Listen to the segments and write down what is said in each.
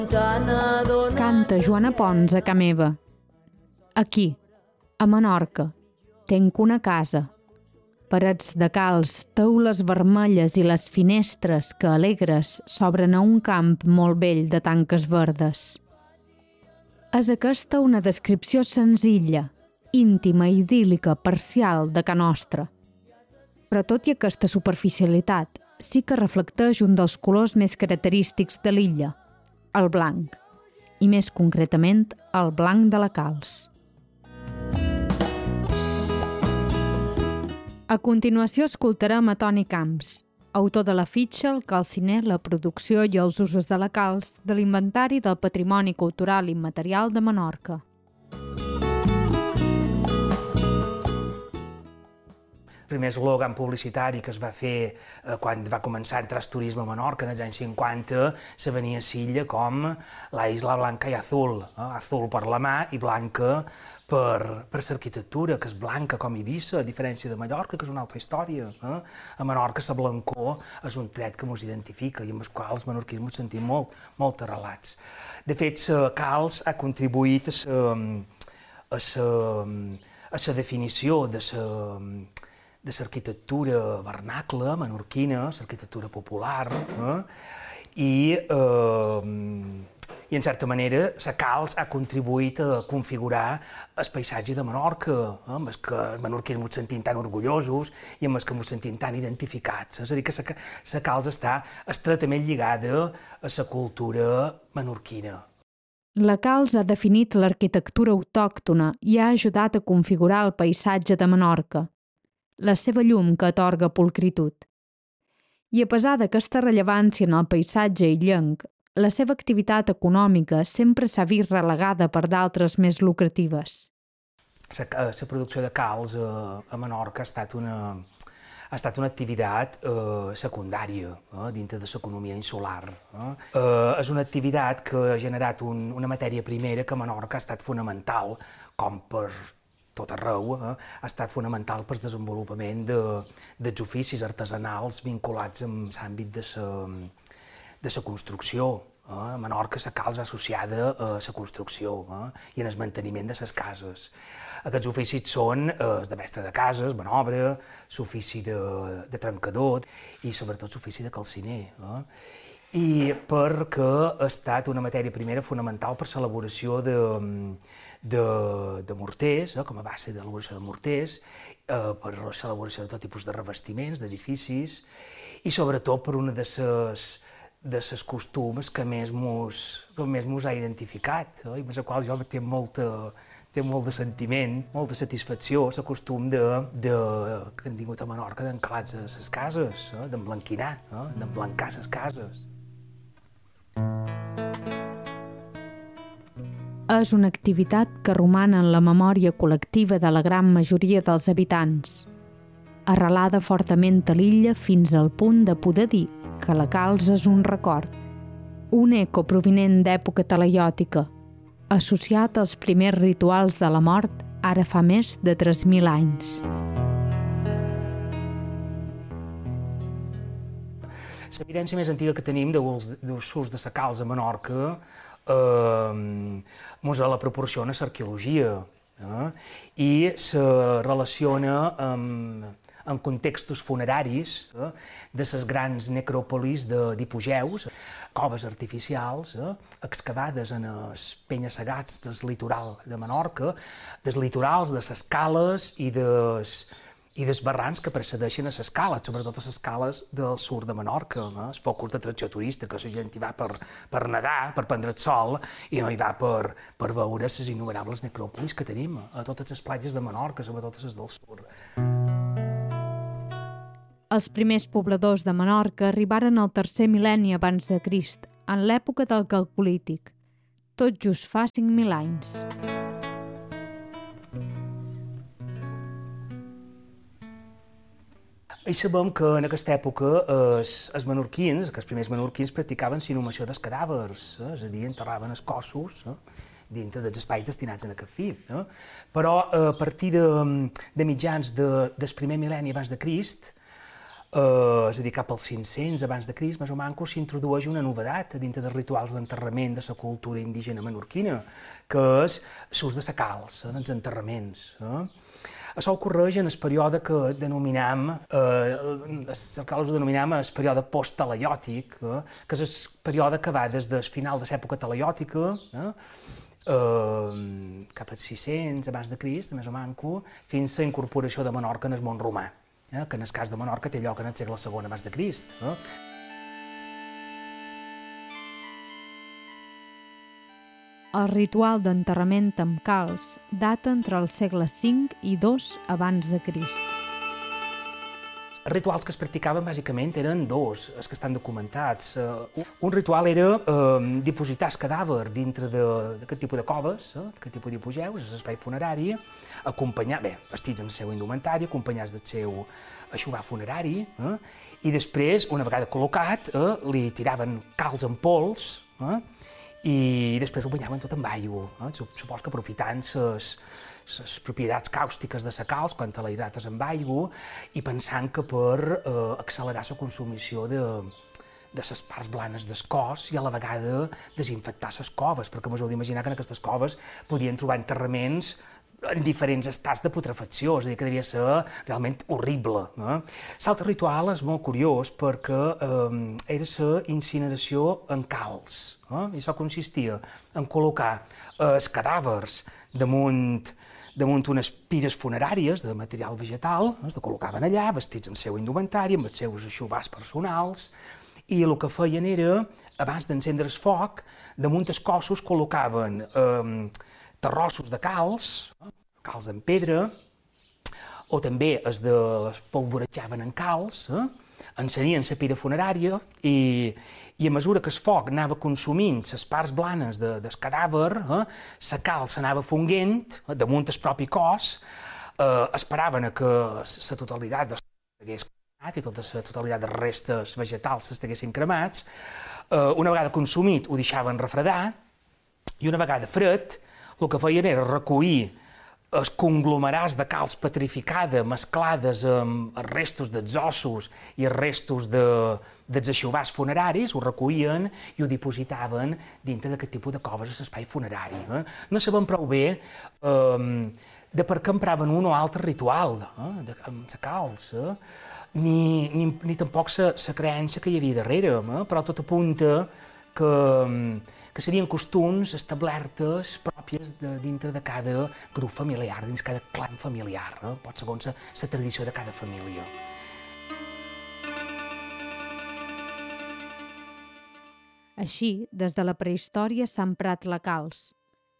Canta Joana Pons a ca meva. Aquí, a Menorca, tenc una casa. Parets de calç, teules vermelles i les finestres que alegres s'obren a un camp molt vell de tanques verdes. És aquesta una descripció senzilla, íntima, idíl·lica, parcial de ca nostra. Però tot i aquesta superficialitat, sí que reflecteix un dels colors més característics de l'illa, el blanc, i més concretament el blanc de la calç. A continuació escoltarem a Toni Camps, autor de la fitxa El calciner, la producció i els usos de la calç de l'Inventari del Patrimoni Cultural Immaterial de Menorca. El primer eslògan publicitari que es va fer quan va començar a entrar el turisme a Menorca en els anys 50 se venia a Silla com la isla blanca i azul, azul per la mà i blanca per l'arquitectura, que és blanca com Eivissa, a diferència de Mallorca, que és una altra història. A Menorca la blancor és un tret que ens identifica i amb el qual els menorquins ens sentim molt arrelats. De fet, la calç ha contribuït a la definició de l'arquitectura vernacla menorquina, l'arquitectura popular, i en certa manera la calç ha contribuït a configurar el paisatge de Menorca, amb el que els menorquins ens sentim tan orgullosos i amb el que ens sentim tan identificats. És a dir, que la calç està estretament lligada a la cultura menorquina. La calç ha definit l'arquitectura autòctona i ha ajudat a configurar el paisatge de Menorca, la seva llum que atorga pulcritud. I a pesar d'aquesta rellevància en el paisatge illenc, la seva activitat econòmica sempre s'ha vist relegada per d'altres més lucratives. La producció de calç a Menorca ha estat una activitat secundària dintre de l'economia insular. És una activitat que ha generat una matèria primera que a Menorca ha estat fonamental, com per tot arreu, ha estat fonamental per al desenvolupament dels oficis artesanals vinculats amb l'àmbit de la construcció. A Menorca la calç és associada a la construcció i en el manteniment de les cases. Aquests oficis són el de mestre de cases, manobre, l'ofici de trencador i sobretot l'ofici de calciner. I perquè ha estat una matèria primera fonamental per l'elaboració de morters, com a base d'elaboració de morters, per l'elaboració de tot tipus de revestiments, d'edificis, i sobretot per una de les costums que més mos ha identificat, i amb la qual jo té molt de sentiment, molta satisfacció, el costum que han tingut a Menorca d'encalats a les cases, d'emblanquinar, d'emblancar les cases. És una activitat que roman en la memòria col·lectiva de la gran majoria dels habitants, arrelada fortament a l'illa fins al punt de poder dir que la calç és un record, un eco provinent d'època talaiòtica, associat als primers rituals de la mort ara fa més de 3.000 anys. L'evidència més antiga que tenim d'ús de la calç a Menorca ens la proporciona l'arqueologia i se relaciona en contextos funeraris de les grans necròpolis d'hipogeus, coves artificials excavades en els penya-segats del litoral de Menorca, dels litorals, de les cales i dels barrans que precedeixen a les cales, sobretot a les cales del sud de Menorca. És focus d'atracció turística, la gent hi va per nedar, per prendre el sol, i no hi va per veure les innumerables necròpolis que tenim a totes les platges de Menorca, sobretot a les del sud. Els primers pobladors de Menorca arribaren al tercer mil·lenni abans de Crist, en l'època del Calcolític, tot just fa 5.000 anys. I sabem que en aquesta època els menorquins, els primers menorquins, practicaven l'inhumació dels cadàvers, és a dir, enterraven els cossos dintre dels espais destinats a aquest fi. Però a partir de mitjans del primer mil·lenni abans de Crist, és a dir, cap als 500 abans de Crist, més o menys, s'introdueix una novedat dintre dels rituals d'enterrament de la cultura indígena menorquina, que és l'ús de la calç en els enterraments. Això ocorreix en el període que denominam, els arqueòlegs ho denominam el període post-talaiòtic, que és el període que va des del final de l'època talaiòtica, cap als 600 abans de Crist, més o menys, fins a la incorporació de Menorca en el món romà, que en el cas de Menorca té lloc en el segle II abans de Crist. El ritual d'enterrament amb calç data entre el segle V i II abans de Crist. Els rituals que es practicaven bàsicament eren dos, els que estan documentats. Un ritual era dipositar el cadàver dintre d'aquest tipus de coves, d'aquest tipus d'hipogeus, l'espai funerari, vestits amb el seu indumentari, acompanyats del seu eixugar funerari, i després, una vegada col·locat, li tiraven calç en pols, i després ho banyaven tot amb aigua. Supos que aprofitant les propietats càustiques de la calç quan te la hidrates amb aigua i pensant que per accelerar la consumició de les parts blanes del cos i a la vegada desinfectar les coves, perquè us heu d'imaginar que en aquestes coves podien trobar enterraments en diferents estats de putrefacció, és a dir, que devia ser realment horrible. L'altre ritual és molt curiós perquè era la incineració en calç. I això consistia en col·locar els cadàvers damunt unes pires funeràries de material vegetal, es col·locaven allà, vestits amb el seu indumentari, amb els seus eixugars personals, i el que feien era, abans d'encendre el foc, damunt els cossos col·locaven terrossos de calç en pedra, o també es polvorejaven en calç, encenien la pira funerària i a mesura que el foc anava consumint les parts blanes del cadàver, la calç s'anava fonguent damunt el propi cos, esperaven que la totalitat s'hagués cremat i tota la totalitat de restes vegetals s'estiguessin cremats. Una vegada consumit ho deixaven refredar i una vegada fred el que feien era recollir els conglomerats de calç petrificada mesclades amb els restos dels ossos i els restos dels eixugars funeraris, ho recollien i ho dipositaven dintre d'aquest tipus de coves a l'espai funerari. No sabem prou bé de per què empraven un o altre ritual amb la calç, ni tampoc la creença que hi havia darrere, però tot apunta que serien costums establertes pròpies dintre de cada grup familiar, dins cada clan familiar, pot segons la tradició de cada família. Així, des de la prehistòria s'ha emprat la calç.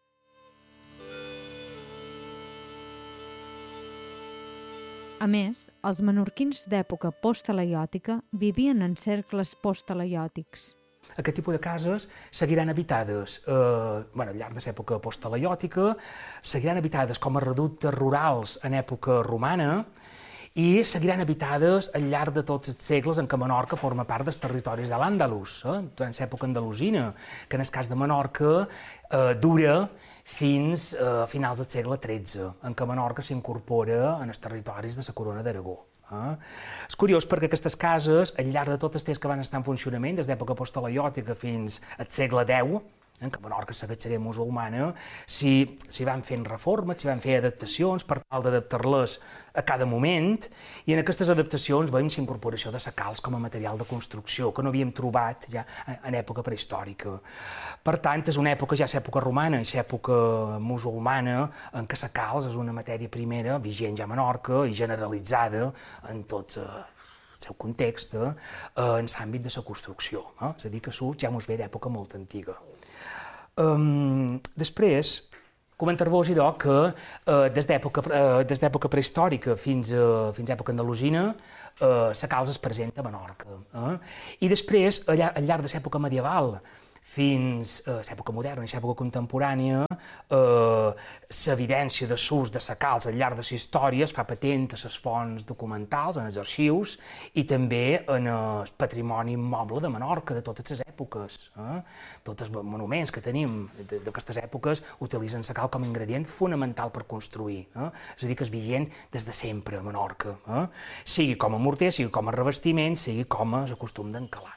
A més, els menorquins d'època post-talaiòtica vivien en cercles post-talaiòtics. Aquest tipus de cases seguiran habitades al llarg de l'època post-talaiòtica, seguiran habitades com a reductes rurals en època romana i seguiran habitades al llarg de tots els segles en què Menorca forma part dels territoris de l'Àndalus, durant l'època andalusina, que en el cas de Menorca dura fins a finals del segle XIII, en què Menorca s'incorpora en els territoris de la Corona d'Aragó. És curiós perquè aquestes cases, al llarg de tot el temps que van estar en funcionament, des d'època post-talaiòtica fins al segle X, que Menorca segueix sent musulmana, s'hi van fent reformes, s'hi van fer adaptacions per tal d'adaptar-les a cada moment, i en aquestes adaptacions veiem la incorporació de la calç com a material de construcció, que no havíem trobat ja en època prehistòrica. Per tant, és una època, ja l'època romana i l'època musulmana, en què la calç és una matèria primera, vigent ja a Menorca i generalitzada en tot el seu context, en l'àmbit de la construcció. És a dir, que surt ja mos ve d'època molt antiga. Després, comentar-vos que des d'època prehistòrica fins a època andalusina la calç es presenta a Menorca. I després, al llarg de l'època medieval fins a l'època moderna i l'època contemporània, l'evidència de l'ús de la calç al llarg de la història es fa patent a les fonts documentals, en els arxius, i també en el patrimoni immoble de Menorca de totes les èpoques. Tots els monuments que tenim d'aquestes èpoques utilitzen la cal com a ingredient fonamental per construir. És a dir, que és vigent des de sempre a Menorca. Sigui com a morter, sigui com a revestiment, sigui com a el costum d'encalar.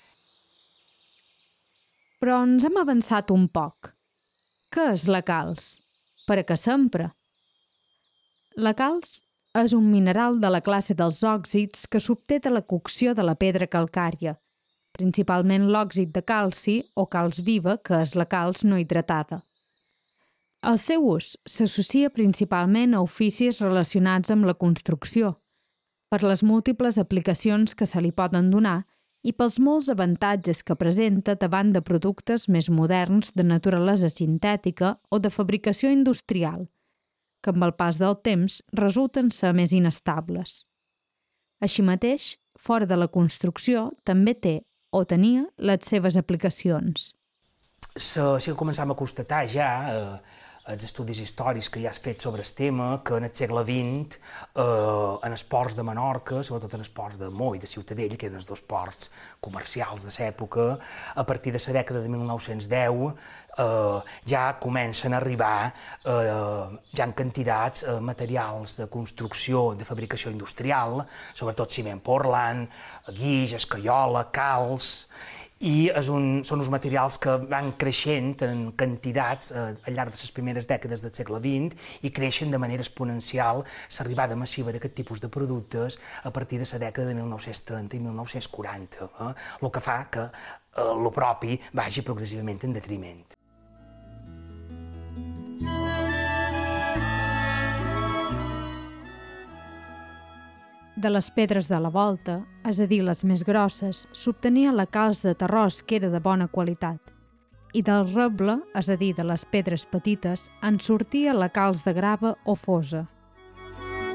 Però ens hem avançat un poc. Què és la calç? Per a què s'empra? La calç és un mineral de la classe dels òxids que s'obté de la cocció de la pedra calcària, principalment l'òxid de calci o calç viva, que és la calç no hidratada. El seu ús s'associa principalment a oficis relacionats amb la construcció, per les múltiples aplicacions que se li poden donar i pels molts avantatges que presenta davant de productes més moderns de naturalesa sintètica o de fabricació industrial, que amb el pas del temps resulten ser més inestables. Així mateix, fora de la construcció també té o tenia les seves aplicacions. Sí que començam a constatar ja els estudis històrics que ja has fet sobre el tema, que en el segle XX, en els ports de Menorca, sobretot en els ports de Mo i de Ciutadella, que eren els dos ports comercials de l'època, a partir de la dècada de 1910 ja comencen a arribar ja en quantitats materials de construcció, de fabricació industrial, sobretot ciment Portland, guix, escaiola, calç, i són uns materials que van creixent en quantitats al llarg de les primeres dècades del segle XX i creixen de manera exponencial l'arribada massiva d'aquest tipus de productes a partir de la dècada de 1930 i 1940, el que fa que el propi vagi progressivament en detriment. De les pedres de la volta, és a dir, les més grosses, s'obtenia la calç de terròs, que era de bona qualitat. I del reble, és a dir, de les pedres petites, en sortia la calç de grava o fosa.